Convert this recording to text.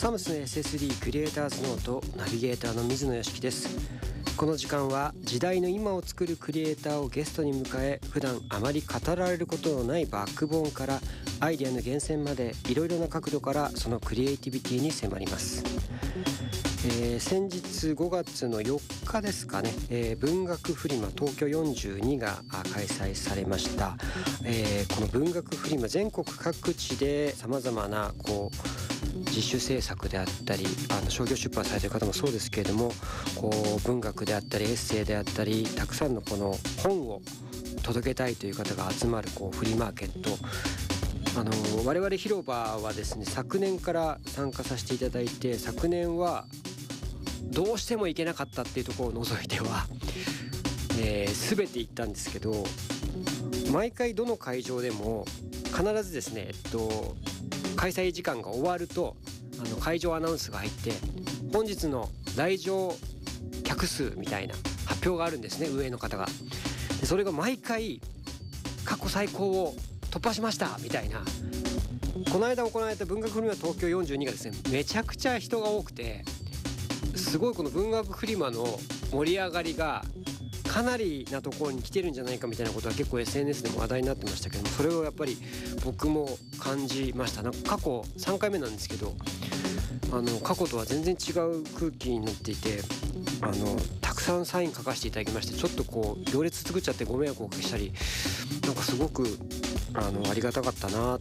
サムスン SS3 クリエイターズノートナビゲーターの水野良樹です。この時間は時代の今を作るクリエイターをゲストに迎え、普段あまり語られることのないバックボーンからアイデアの源泉までいろいろな角度からそのクリエイティビティに迫ります。先日5月の4日ですかね、文学フリマ東京42が開催されました。この文学フリマ全国各地でさまざまな自主制作であったり商業出版されている方もそうですけれども、文学であったりエッセイであったりたくさんのこの本を届けたいという方が集まるフリーマーケット、我々広場はですね、昨年から参加させていただいて、昨年はどうしても行けなかったっていうところを除いては、全て行ったんですけど、毎回どの会場でも必ずですね、開催時間が終わると会場アナウンスが入って、本日の来場客数みたいな発表があるんですね、運営の方が。でそれが毎回過去最高を突破しましたみたいな。この間行われた文学フリマ東京42がですね、めちゃくちゃ人が多くて、すごいこの文学フリマの盛り上がりがかなりなところに来てるんじゃないかみたいなことは結構 SNS でも話題になってましたけども、それをやっぱり僕も感じました。過去3回目なんですけど、過去とは全然違う空気になっていて、たくさんサイン書かせていただきまして、ちょっと行列作っちゃってご迷惑をおかけしたり、すごくありがたかったな